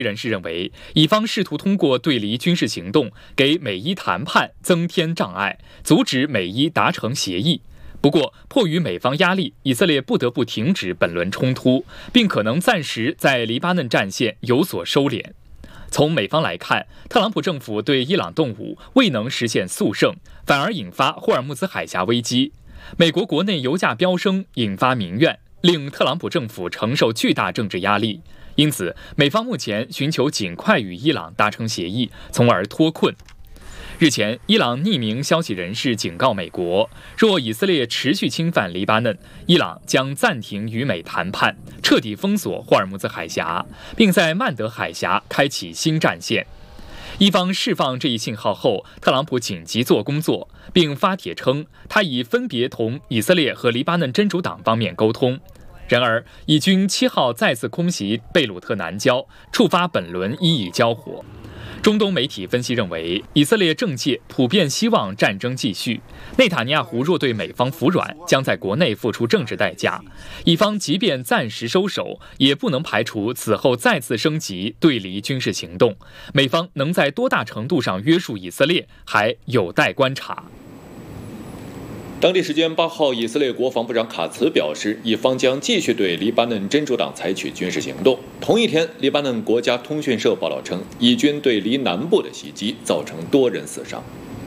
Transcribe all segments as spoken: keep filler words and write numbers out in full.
人士认为，以方试图通过对离军事行动给美伊谈判增添障碍，阻止美伊达成协议。不过，迫于美方压力，以色列不得不停止本轮冲突，并可能暂时在黎巴嫩战线有所收敛。从美方来看，特朗普政府对伊朗动武未能实现速胜，反而引发霍尔木兹海峡危机。美国国内油价飙升，引发民怨，令特朗普政府承受巨大政治压力。因此，美方目前寻求尽快与伊朗达成协议，从而脱困。日前，伊朗匿名消息人士警告美国，若以色列持续侵犯黎巴嫩，伊朗将暂停与美谈判，彻底封锁霍尔木兹海峡，并在曼德海峡开启新战线。伊方释放这一信号后，特朗普紧急做工作，并发帖称，他已分别同以色列和黎巴嫩真主党方面沟通。然而，以军七号再次空袭贝鲁特南郊，触发本轮伊以交火。中东媒体分析认为，以色列政界普遍希望战争继续。内塔尼亚胡若对美方服软，将在国内付出政治代价。以方即便暂时收手，也不能排除此后再次升级对离军事行动。美方能在多大程度上约束以色列，还有待观察。 当地时间八号，以色列国防部长卡茨表示，以方将继续对黎巴嫩真主党采取军事行动。同一天，黎巴嫩国家通讯社报道称，以军对黎南部的袭击造成多人死伤。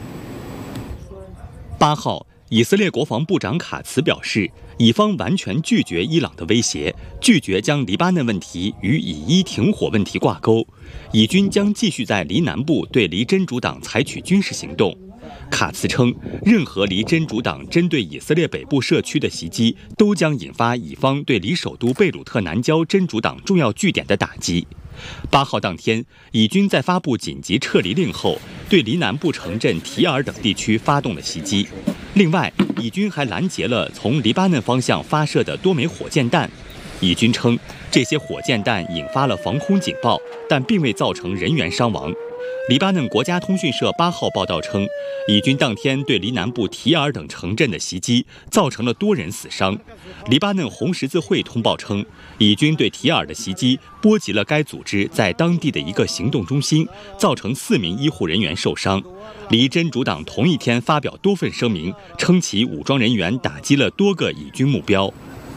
八号，以色列国防部长卡茨表示，以方完全拒绝伊朗的威胁，拒绝将黎巴嫩问题与以伊停火问题挂钩。以军将继续在黎南部对黎真主党采取军事行动。卡茨称，任何黎真主党针对以色列北部社区的袭击，都将引发以方对黎首都贝鲁特南郊真主党重要据点的打击。八号当天，以军在发布紧急撤离令后，对黎南部城镇提尔等地区发动了袭击。另外，以军还拦截了从黎巴嫩方向发射的多枚火箭弹。以军称，这些火箭弹引发了防空警报，但并未造成人员伤亡。黎巴嫩国家通讯社八号报道称，以军当天对黎南部提尔等城镇的袭击造成了多人死伤。黎巴嫩红十字会通报称，以军对提尔的袭击波及了该组织在当地的一个行动中心，造成四名医护人员受伤。黎真主党同一天发表多份声明，称其武装人员打击了多个以军目标。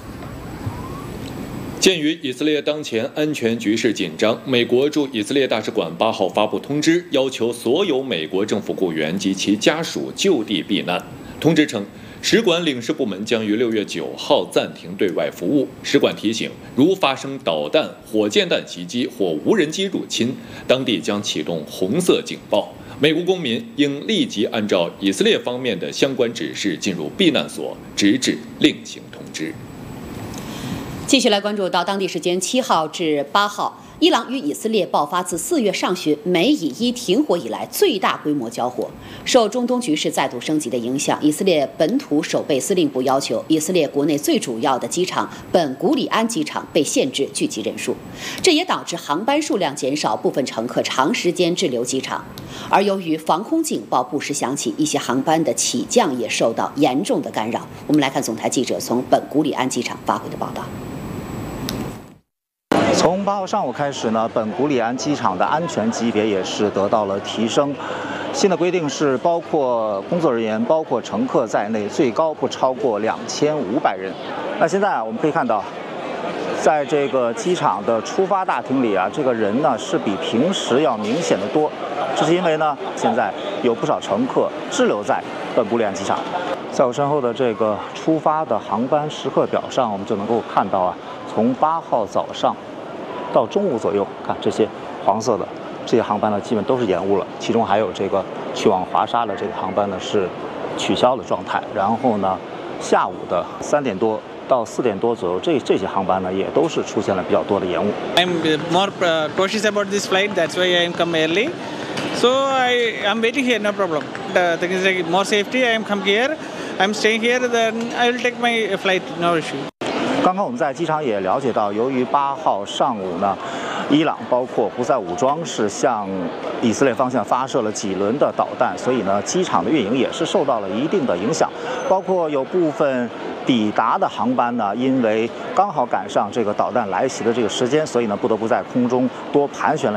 鉴于以色列当前安全局势紧张，美国驻以色列大使馆八号发布通知，要求所有美国政府雇员及其家属就地避难。通知称，使馆领事部门将于六月九号暂停对外服务。使馆提醒，如发生导弹、火箭弹袭击或无人机入侵，当地将启动红色警报。美国公民应立即按照以色列方面的相关指示进入避难所，直至另行通知。 继续来关注到当地时间七号至八号，伊朗与以色列爆发自四月上旬美以伊停火以来最大规模交火。受中东局势再度升级的影响，以色列本土守备司令部要求以色列国内最主要的机场本古里安机场被限制聚集人数，这也导致航班数量减少，部分乘客长时间滞留机场。而由于防空警报不时响起，一些航班的起降也受到严重的干扰。我们来看总台记者从本古里安机场发回的报道。 从八号上午开始呢，本古里安机场的安全级别也是得到了提升。新的规定是，包括工作人员、包括乘客在内，最高不超过两千五百人。那现在啊，我们可以看到，在这个机场的出发大厅里啊，这个人呢是比平时要明显的多。这是因为呢，现在有不少乘客滞留在本古里安机场。在我身后的这个出发的航班时刻表上，我们就能够看到啊，从八号早上到中午左右，看这些黄色的这些航班呢，基本都是延误了。其中还有这个去往华沙的这个航班呢是取消的状态。然后呢，下午的三点多到四点多左右，这这些航班呢也都是出现了比较多的延误。 I'm more cautious about this flight. That's why I am come early. So I am waiting here, no problem. The thing is like more safety. I am come here. I'm staying here. Then I will take my flight. No issue. 刚刚我们在机场也了解到，由于八号上午呢，伊朗包括胡塞武装是向以色列方向发射了几轮的导弹，所以呢，机场的运营也是受到了一定的影响，包括有部分抵达的航班呢，因为刚好赶上这个导弹来袭的这个时间，所以呢不得不在空中多盘旋了